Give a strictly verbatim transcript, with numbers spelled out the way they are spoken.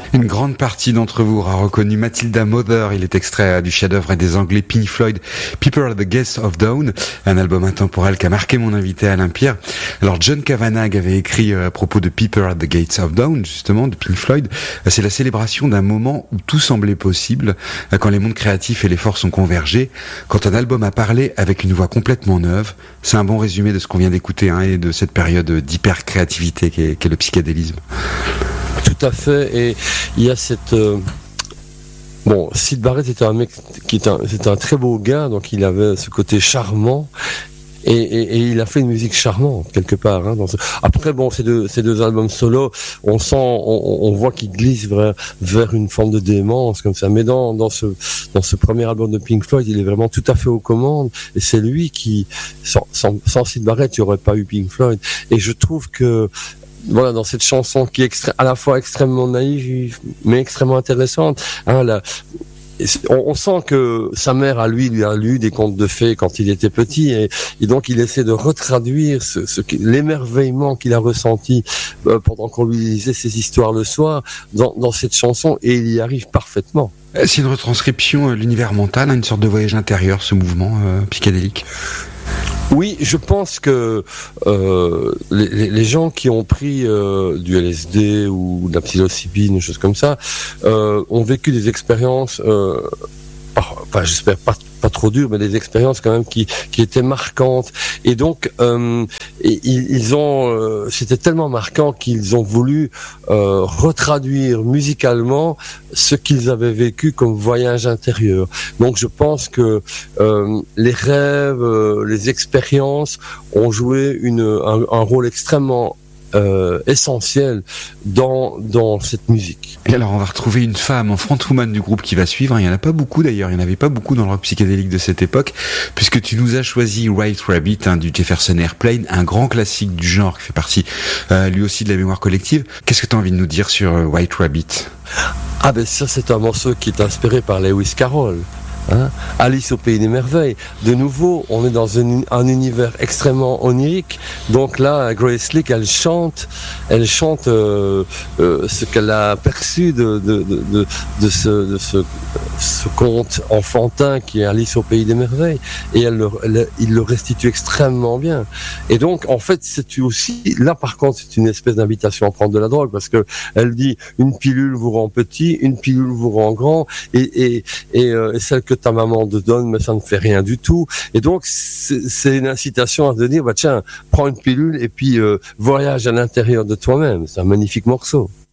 Une grande partie d'entre vous aura reconnu Matilda Mother. Il est extrait du chef-d'œuvre des Anglais Pink Floyd, People at the Gates of Dawn, un album intemporel qui a marqué mon invité Alain Pierre. Alors John Kavanagh avait écrit à propos de People at the Gates of Dawn, justement, de Pink Floyd, c'est la célébration d'un moment où tout semblait possible, quand les mondes créatifs et les forces ont convergé, quand un album a parlé avec une voix complètement neuve. C'est un bon résumé de ce qu'on vient d'écouter, hein, et de cette période d'hyper-créativité qu'est, qu'est le psychédélisme. Tout à fait, et il y a cette... Euh... Bon, Syd Barrett était un mec qui était un, c'était un très beau gars, donc il avait ce côté charmant, et, et, et il a fait une musique charmante, quelque part. Hein, dans ce... Après, bon, ces deux, ces deux albums solo, on sent, on, on voit qu'ils glissent vers, vers une forme de démence, comme ça, mais dans, dans, ce, dans ce premier album de Pink Floyd, il est vraiment tout à fait aux commandes, et c'est lui qui, sans, sans, sans Syd Barrett, il n'y aurait pas eu Pink Floyd, et je trouve que voilà, dans cette chanson qui est extré- à la fois extrêmement naïve mais extrêmement intéressante, hein, la, on, on sent que sa mère à lui lui a lu des contes de fées quand il était petit, et, et donc il essaie de retraduire ce, ce, l'émerveillement qu'il a ressenti euh, pendant qu'on lui lisait ses histoires le soir dans, dans cette chanson, et il y arrive parfaitement. C'est une retranscription, euh, l'univers mental, hein, une sorte de voyage intérieur, ce mouvement euh, psychédélique. Oui, je pense que euh, les, les gens qui ont pris euh, du L S D ou de la psilocybine, des choses comme ça, euh, ont vécu des expériences, euh, par, enfin j'espère pas pas trop dures, mais des expériences quand même qui qui étaient marquantes. Et donc euh, et, ils, ils ont, euh, c'était tellement marquant qu'ils ont voulu euh, retraduire musicalement ce qu'ils avaient vécu comme voyage intérieur. Donc je pense que euh, les rêves, euh, les expériences ont joué une un, un rôle extrêmement Euh, essentiel dans dans cette musique. Et alors on va retrouver une femme en frontwoman du groupe qui va suivre. Il n'y en a pas beaucoup d'ailleurs, il n'y en avait pas beaucoup dans le rock psychédélique de cette époque, puisque tu nous as choisi White Rabbit, hein, du Jefferson Airplane, un grand classique du genre qui fait partie euh, lui aussi de la mémoire collective. Qu'est-ce que tu as envie de nous dire sur euh, White Rabbit? Ah ben ça, c'est un morceau qui est inspiré par Lewis Carroll. Hein, Alice au pays des merveilles. De nouveau, on est dans un, un univers extrêmement onirique. Donc là, Grace Slick, elle chante, elle chante euh, euh, ce qu'elle a perçu de, de, de, de, de, ce, de ce, ce conte enfantin qui est Alice au pays des merveilles. Et elle, le, elle, il le restitue extrêmement bien. Et donc, en fait, c'est aussi, là par contre, c'est une espèce d'invitation à prendre de la drogue, parce que elle dit, une pilule vous rend petit, une pilule vous rend grand, et, et, et, euh, et celle que ta maman te donne, mais ça ne fait rien du tout. Et donc, c'est, c'est une incitation à te dire, bah tiens, prends une pilule et puis euh, voyage à l'intérieur de toi-même. C'est un magnifique morceau.